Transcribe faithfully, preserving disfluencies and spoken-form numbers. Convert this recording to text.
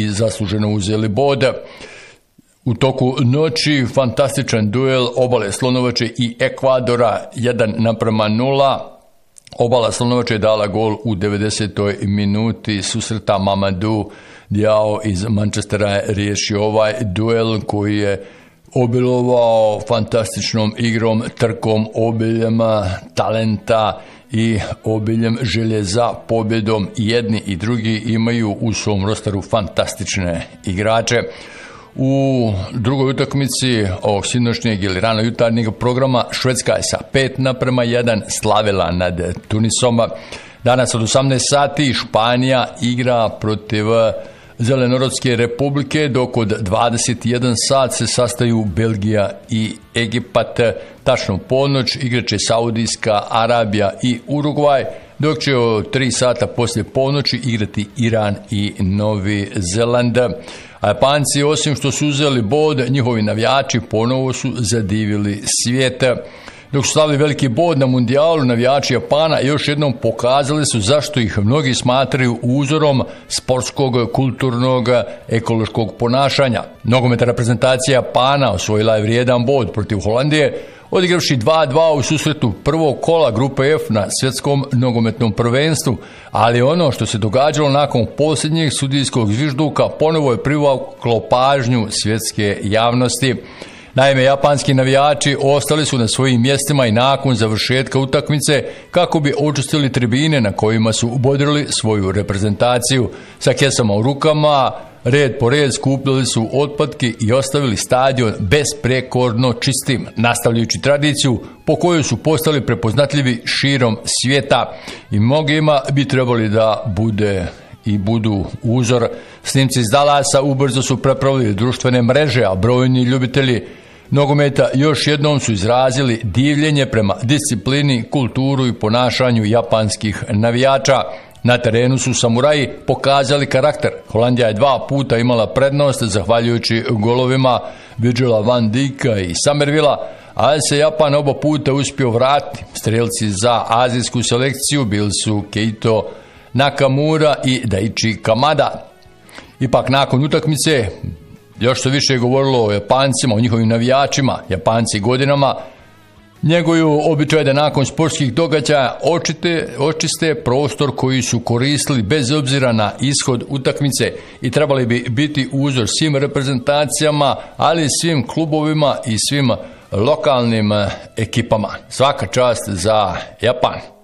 i zasluženo uzeli bod. U toku noći fantastičan duel Obale Slonovače i Ekvadora jedan naprema nula. Obala Slonovače je dala gol u devedesetoj minuti susreta. Mamadou Diao iz Manchestera je riješio ovaj duel koji je obilovao fantastičnom igrom, trkom, obiljem talenta i obiljem želje za pobjedom. Jedni i drugi imaju u svom rosteru fantastične igrače. U drugoj utakmici ovog sinoćnjeg ili rano jutarnjeg programa Švedska je sa pet naprema jedan slavila nad Tunisom. Danas od osamnaest sati Španija igra protiv Zelenorodske republike, dok od dvadeset jedan sat se sastaju Belgija i Egipat. Tačno u ponoć igraće Saudijska Arabija i Urugvaj, dok će od tri sata poslije ponoći igrati Iran i Novi Zeland. A Japanci, osim što su uzeli bod, njihovi navijači ponovo su zadivili svijet. Dok su stavili veliki bod na mundijalu, navijači Japana još jednom pokazali su zašto ih mnogi smatraju uzorom sportskog, kulturnog, ekološkog ponašanja. Nogometna reprezentacija Japana osvojila je vrijedan bod protiv Holandije, odigravši dva dva u susretu prvog kola grupe F na svjetskom nogometnom prvenstvu, ali ono što se događalo nakon posljednjeg sudijskog zvižduka ponovo je privuklo pažnju svjetske javnosti. Naime, japanski navijači ostali su na svojim mjestima i nakon završetka utakmice kako bi očistili tribine na kojima su bodrili svoju reprezentaciju. Sa kesama u rukama, red po red skupljali su otpadke i ostavili stadion besprekorno čistim, nastavljajući tradiciju po kojoj su postali prepoznatljivi širom svijeta i mnogima bi trebali da bude i budu uzor. Snimci iz Dallasa ubrzo su prepravili društvene mreže, a brojni ljubitelji nogometa još jednom su izrazili divljenje prema disciplini, kulturu i ponašanju japanskih navijača. Na terenu su samuraji pokazali karakter. Holandija je dva puta imala prednost zahvaljujući golovima Virgila van Dijka i Somervilla, ali se Japan oba puta uspio vratiti. Strelci za azijsku selekciju bili su Keito Nakamura i Daichi Kamada. Ipak nakon utakmice još se više govorilo o Japancima, o njihovim navijačima. Japanci godinama njeguju običaj da nakon sportskih događaja očite, očiste prostor koji su koristili bez obzira na ishod utakmice i trebali bi biti uzor svim reprezentacijama, ali i svim klubovima i svim lokalnim ekipama. Svaka čast za Japan.